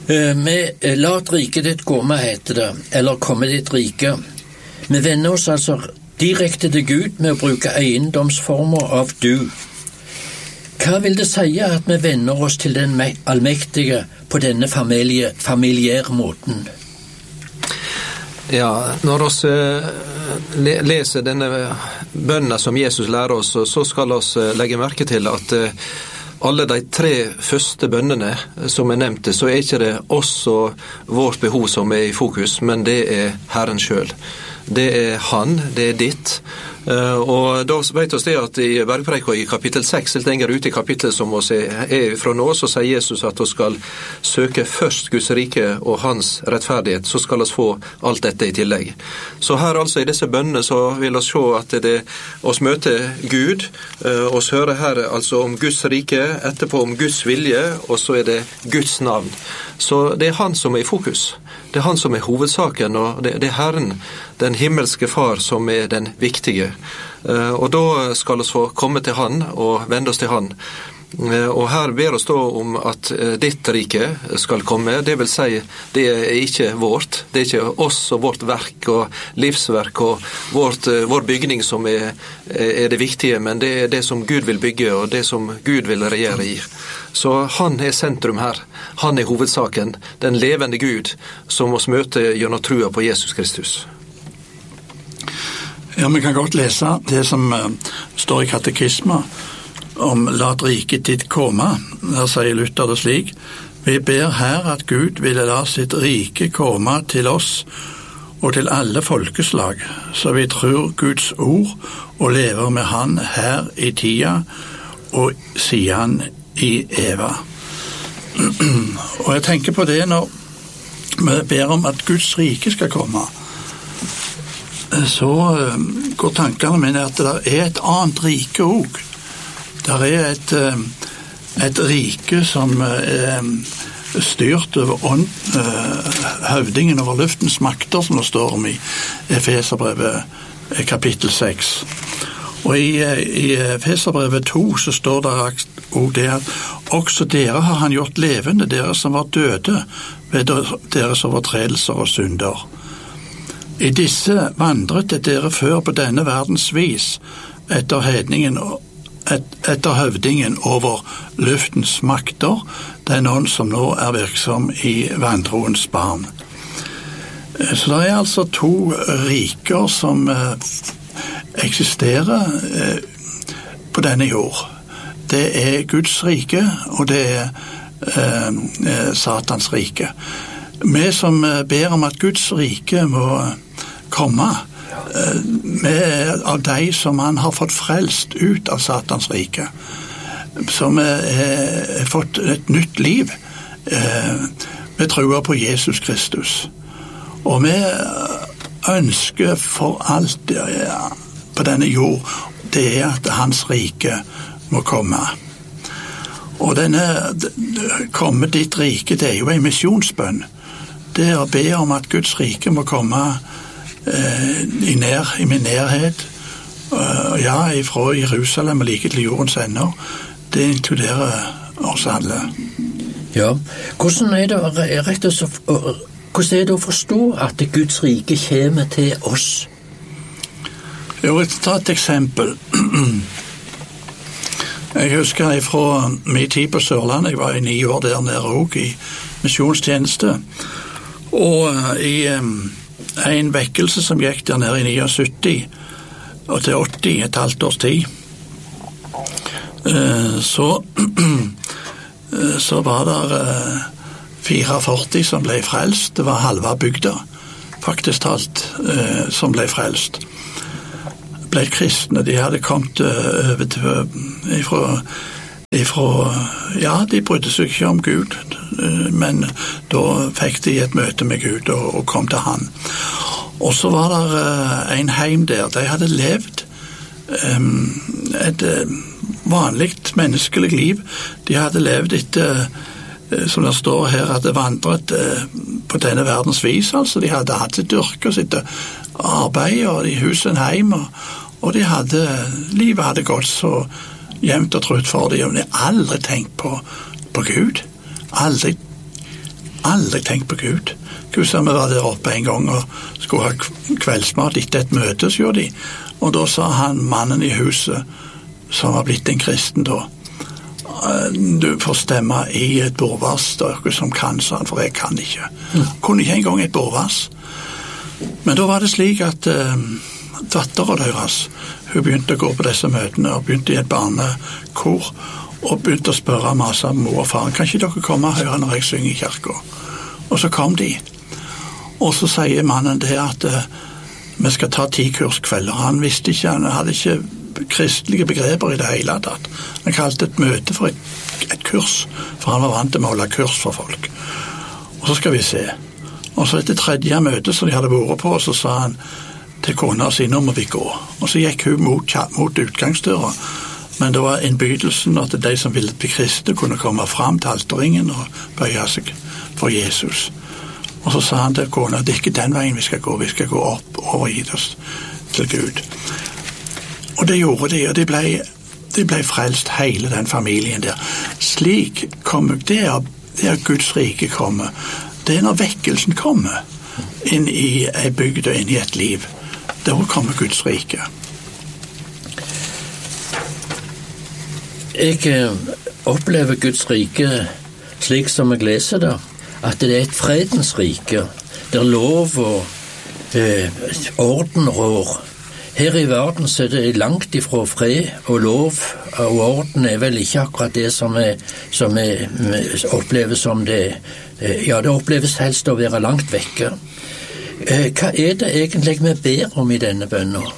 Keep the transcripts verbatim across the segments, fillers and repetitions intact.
Med lat riket ditt komme, heter det, eller komme ditt rike. Vi vender oss altså direkte til Gud med å bruke eiendomsformer av du. Hva vil det si at vi vender oss til den allmektige på denne familie, familiære måten? Ja, når vi eh, leser denne bønnen som Jesus lærer oss, så skal vi legge merke til at eh, alle de tre første bønnene som jeg nevnte, så er ikke det oss og vårt behov som er i fokus, men det er Herren selv. Det er Han, det er ditt. Og da vet vi det at i Bergpreika i kapittel seks, helt lenger ute i kapittelet som vi er fra nå, så sier Jesus at vi skal søke først Guds rike og hans rettferdighet, så skal vi få alt dette i tillegg. Så her altså i disse bønnene så vil vi se at det oss møter Gud, oss hører her altså om Guds rike, etterpå om Guds vilje, og så er det Guds navn. Så det er Han som er i fokus. Det er Han som er hovedsaken, og det, det er Herren, den himmelske far, som er den viktige. Og da skal vi få komme til Han og vende oss til Han. Og her ber oss da om at ditt rike skal komme, det vil si, det er ikke vårt, det er ikke oss og vårt verk og livsverk og vårt, vår bygning som er, er det viktige, men det er det som Gud vil bygge og det som Gud vil regjere i. Så Han er sentrum her, Han er hovedsaken, den levende Gud som oss møter gjennom trua på Jesus Kristus. Ja, vi kan godt lese det som uh, står i katekisma om lat riket ditt komme. Der sier Luther det slik: vi ber her at Gud ville la sitt rike komme til oss og til alle folkeslag, så vi tror Guds ord og lever med Han her i tida og sier Han i eva. Og jeg tenker på det når vi ber om at Guds rike skal komme, så går tankene mine at det er et annet rike også. Der er et, et rike som er styrt over ånd, høvdingen over luftens makter, som det står om i Efeserbrevet kapittel seks. Og i, i Efeserbrevet to så står det også det at også dere har Han gjort levende, dere som var døde ved deres overtredelser og synder. I disse vandret dere før på denne verdens vis, etter hedningen og Et, etter høvdingen over luftens makter, den ånd som nå er virksom i vantroens barn. Så det er altså to riker som eh, eksisterer eh, på denne jord. Det er Guds rike, og det er eh, Satans rike. Vi som ber om at Guds rike må komme, med av de som Han har fått frelst ut av Satans rike, som har fått et nytt liv med troa på Jesus Kristus. Og vi ønsker for alt på denne jord, det er at Hans rike må komme. Og denne komme ditt rike, det er jo en missionsbønn. Det er å be om at Guds rike må komme I, nær, i min nærhet, uh, ja, fra Jerusalem og like til jordens ender. Det inkluderer oss alle. Ja, hvordan er det, rett og slett, hvordan er det å forstå at Guds rike kommer til oss? Jeg vil ta et eksempel. Jeg husker fra min tid på Sørlandet, jeg var i ni år der nede også i misjonstjeneste, og uh, i um, en vekkelse som gikk der nede i syttini og til åtti, et halvt års tid, så så var det førtifire som ble frelst. Det var halva bygda, faktisk talt, som ble frelst. Ble kristne, de hadde kommet over til ifra, ifra, ja, de brydde seg ikke om Gud, men da fikk de et møte med Gud og, og kom til Han. Og så var det en heim der. De hadde levd um, et vanligt menneskelig liv. De hadde levd etter, som det står her, at det vandret på denne verdens vis. Altså, de hadde hatt sitt yrke, sitt arbeid og i husen heim, og, og de hadde, livet hadde gått så jevnt og trutt for dem, og de hadde aldri tenkt på, på Gud. Aldri, aldri tenkt på Gud. Gud sa vi var der oppe en gang og skulle ha kveldsmat etter et møte, så gjorde de. Og da sa han, mannen i huset, som var blitt en kristen da, du får stemme i et bordvass, dere som kan, sa han, for jeg kan ikke. Mm. Kunne ikke engang et bordvass. Men da var det slik at uh, datteren deres, hun begynte å gå på disse møtene, og begynte i et barnekor, og begynte å spørre masse av mor og far, kan ikke dere komme og høre når jeg synger i kirken? Og så kom de. Og så sier mannen det at uh, vi skal ta ti kurskvelder. Han visste ikke, han hadde ikke kristelige begreper i det hele tatt. Han kalte et møte for et, et kurs, for han var vant til å holde kurs for folk. Og så skal vi se. Og så etter tredje møte som de hadde vært på, så sa han til kona si, nå må vi gå. Og så gikk hun mot, mot utgangsdøra. Men det var innbydelsen at de som ville bli kristne kunne komme fram til alterringen og bøye seg for Jesus. Og så sa han til kona, det er ikke den veien vi skal gå, vi skal gå opp og overgi oss til Gud. Og det gjorde de, og de ble, de ble frelst hele den familien der. Slik kommer, det er, det er Guds rike kommer. Det er når vekkelsen kommer inn i en bygd og inn i et liv. Da kommer Guds rike. Jeg opplever Guds rike slik som jeg leser det, at det er et fredens rike, der lov og eh, orden rår. Her i verden så er det langt ifra fred og lov, og orden er vel ikke akkurat det som, er, som er, oppleves som det. Ja, det oppleves helst å være langt vekke. Hva er det egentlig vi ber om i denne bønnen?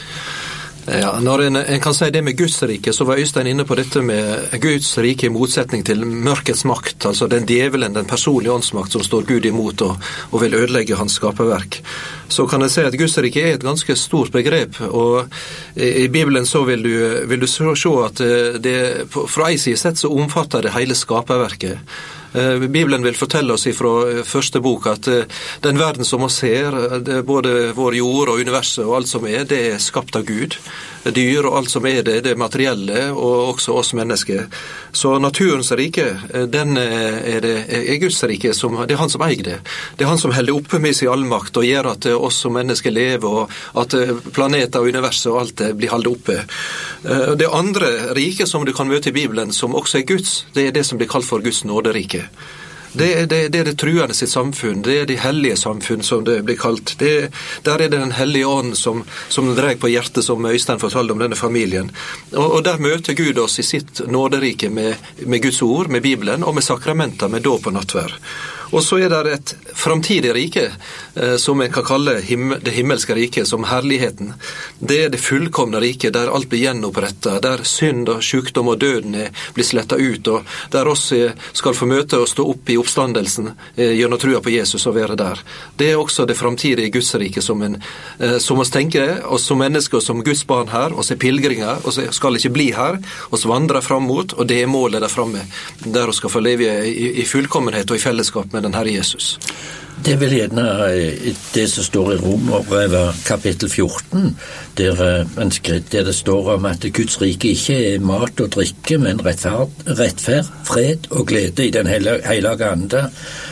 Ja, når en, en kan si det med Guds rike, så var Øystein inne på dette med Guds rike i motsetning til mørkets makt, altså den djevelen, den personlige åndsmakt som står Gud imot og, og vil ødelegge hans skaperverk. Så kan jeg si at Guds rike er et ganske stort begrep, og i, i Bibelen så vil du, vil du se at det, fra en side sett så omfatter det hele skaperverket. Bibelen vil fortelle oss fra første bok at den verden som vi ser, både vår jord og universet og alt som er, det er skapt av Gud. Dyr og alt som er det, det materielle, og også oss mennesker. Så naturens rike, den er, det, er Guds rike, som, det er han som eier det. Det er han som holder oppe med sin allmakt og gjør at oss som mennesker lever, og at planeter og universet og alt det blir holdt oppe. Det andre rike som du kan møte i Bibelen, som også er Guds, det er det som blir kalt for Guds nåderike. Det er det, det er det truende sitt samfunn, det er det hellige samfunn som det blir kalt. Det, der er det den hellige ånd som, som dreier på hjertet, som Øystein fortalte om denne familien. Og, og der møter Gud oss i sitt nåderike med, med Guds ord, med Bibelen og med sakramenter, med dåp og nattverd. Og så er det et framtidig rike, eh, som en kan kalle him det himmelske rike, som herligheten. Det er det fullkomne rike, der alt blir gjenopprettet, der synd og sykdom og døden blir slettet ut, og der oss skal få møte og stå opp i oppstandelsen eh, gjennom trua på Jesus og være der. Det er også det framtidige Guds rike, som, en, eh, som oss tenker, og som mennesker og som Guds barn her, og som er pilgringer, og som skal ikke bli her, og som vandrer frem mot, og det er målet der fremme, der vi skal få leve i, i fullkommenhet og i fellesskap med den Herre Jesus. Det er vel gjerne det som står i Romerbrevet kapittel fjorten, der, der det står om at Guds rike ikke er mat og drikke, men rettferd, rettferd, fred og glede i den hellige ande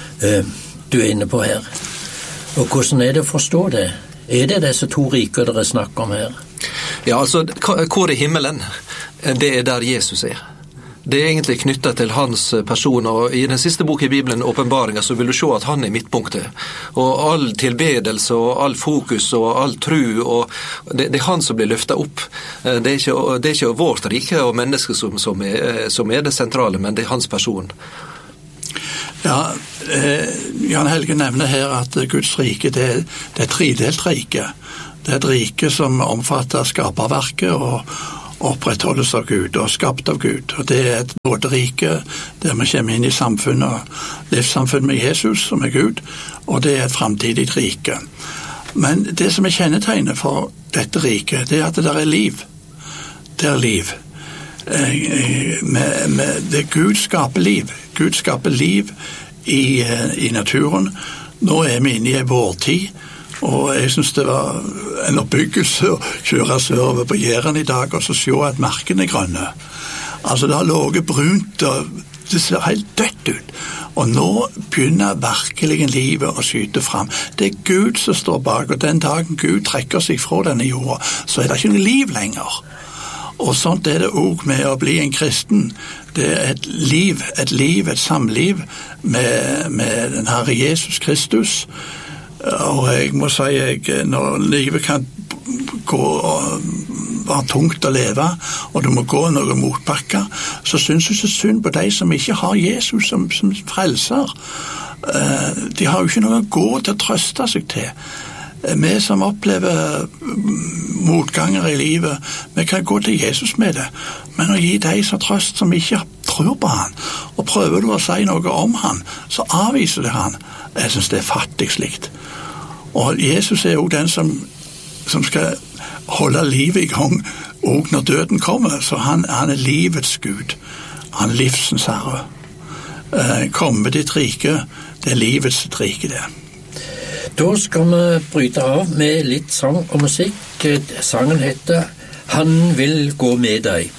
du er inne på her. Og hvordan er det å forstå det? Er det disse to riker dere snakker om her? Ja, altså, hvor er himmelen? Det er der Jesus er. Det er egentlig knyttet til hans person, og i den siste bok i Bibelen, Åpenbaringen, så vil du se at han er midtpunktet. Og all tilbedelse, og all fokus, og all tru, og det, det er han som blir løftet opp. Det er ikke, det er ikke vårt rike og mennesker som, som, er, som er det sentrale, men det er hans person. Ja, eh, Jan Helge nevner her at Guds rike, det, det er et tredelt rike. Det er et rike som omfatter skaperverket og opprettholdes av Gud og skapt av Gud. Og det er et nåderike der vi kommer inn i samfunnet, livssamfunnet med Jesus, som er Gud, og det er et fremtidig rike. Men det som er kjennetegnet for dette riket, det er at det der er liv. Det er liv. Med, med, det Gud skaper liv. Gud skaper liv i, i naturen. Nå er vi inne i en vårtid, og jeg synes det var en oppbyggelse å kjøre sørover på Jæren i dag og så se at markene er grønne. Altså det har ligget brunt og det ser helt dødt ut. Og nå begynner virkelig livet å skyte fram. Det er Gud som står bak, og den dagen Gud trekker seg fra denne jorda, så er det ikke noe liv lenger. Og sånt er det også med å bli en kristen. Det er et liv, et liv, et samliv med, med den Herre Jesus Kristus. Og jeg må si, jeg, når livet kan gå og være tungt å leve, og du må gå noen motbakker, så synes jeg så synd på de som ikke har Jesus som, som frelser. De har jo ikke noe å gå til å trøste seg til. Vi som opplever motganger i livet, vi kan gå til Jesus med det, men å gi deg så trøst som ikke tror på han, og prøver du å si noe om han, så avviser det han. Jeg synes det er fattig slikt. Og Jesus er jo den som, som skal holde livet i gang, og når døden kommer, så han, han er livets Gud. Han er livsens herre. Eh, komme ditt rike, det er livets rike det. Da skal vi bryte av med litt sang og musikk. Sangen heter «Han vil gå med deg».